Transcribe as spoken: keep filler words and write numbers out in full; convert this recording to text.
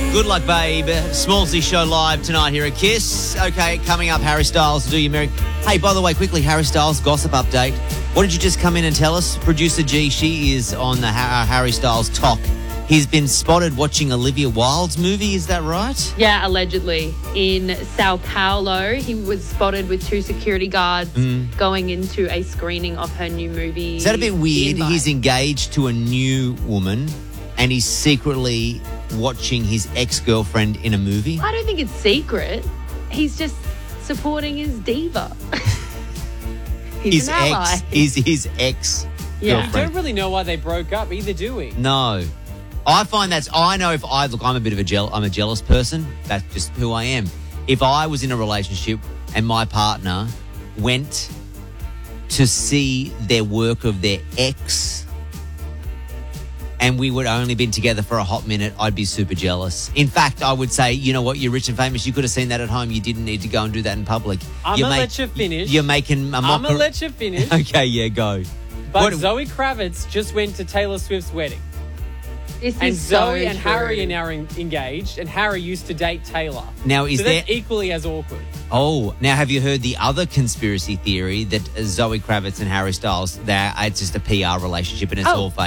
Good luck, babe. Smallsy Show live tonight here at Kiss. Okay, coming up, Harry Styles, do you merry... Hey, by the way, quickly, Harry Styles gossip update. What did you just come in and tell us? Producer G, she is on the ha- Harry Styles talk. He's been spotted watching Olivia Wilde's movie, is that right? Yeah, allegedly. In Sao Paulo, he was spotted with two security guards mm. going into a screening of her new movie. Is that a bit weird? He's engaged to a new woman and he's secretly watching his ex-girlfriend in a movie? I don't think it's secret. He's just supporting his diva. He's his an ally. ex is his ex Yeah. We don't really know why they broke up either, do we? No. I find that's, I know if I, look, I'm a bit of a gel, I'm a jealous person. That's just who I am. If I was in a relationship and my partner went to see their work of their ex and we would only been together for a hot minute, I'd be super jealous. In fact, I would say, you know what, you're rich and famous. You could have seen that at home. You didn't need to go and do that in public. I'm going to let you finish. You're making a mock- I'm going to let you finish. Okay, yeah, go. But What- Zoe Kravitz just went to Taylor Swift's wedding. This And is Zoe so and true. Harry are now en- engaged, and Harry used to date Taylor. Now, is so there... that's equally as awkward. Oh, now have you heard the other conspiracy theory that Zoe Kravitz and Harry Styles, they're, it's just a P R relationship and it's Oh. all fake?